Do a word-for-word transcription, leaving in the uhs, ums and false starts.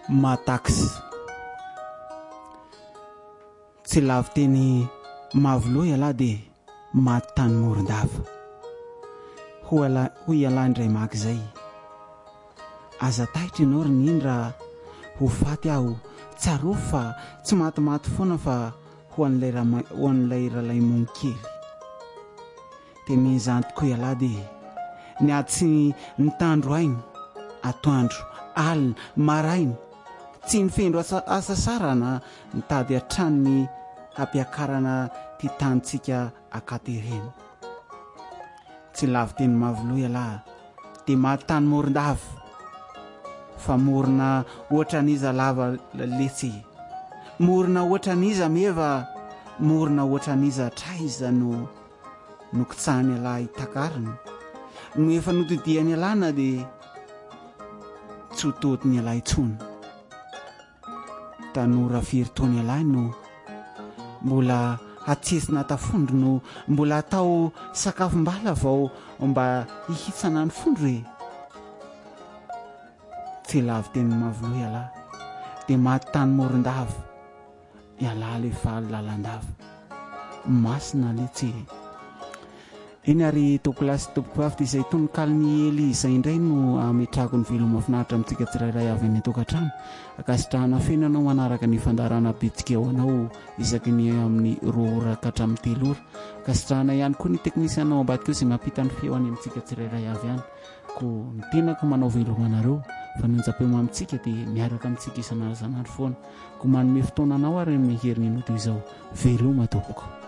Matax tsy lavo teny mavoloa ialahy dia maty tany morondava. Ho ala ho ialahy indray maky zay. Aza taitra ianao rinindra ho faty aho tsarofo fa tsy matimaty foana fa ho an'ilay rama- ho an'ilay ralay monkely. Dia mizany tokoa ialahy dia niady tsy nitandro ainy atoandro alina marainy tsy nifendro asa, asa sarana nitady hatrany hampiakarana ty tanitsika akaterena. Tsy lavo teny mavoloa ialahy dia maty tany morondava fa morona ohatra n'iza lava letsy, morona ohatra n'iza meva, morona ohatra n'iza traiza no nokitsahany ialahy itakariny no efa notodiany ialana dia tsy hototiny ialahy intsony. Tanora firy taona ialahy no mbola hatsesina tafondro no mbola atao sakafom-bala vao mba hihitsana ny fondro e. Tsy lavo teny mavoloa ialahy dia maty tany morondava ialahy le faly lalandava masina letsy. Eny ary tokolasy tompokavy izay tonokaliny Eli izay indray no ametrahako ny velo mahafinaritra amintsika tsirairay avy any tokantrano. Akasitrahana fenanao manaraka ny fandarana bitsika ao anao isaky ny amin'ny roa ora ka hatramin'ny telo ora. Akasitrahana ihany koa ny teknisianao ambadika eo izay mampita ny feo any amintsika tsirairay avy any. Ko ny tenako manao velomanareo fa nanjapemo amintsika dia miaraka amintsika isan'andro foana. Ko manome fotoananao ary amin'ny herin'ny noto izao veloma tompoko.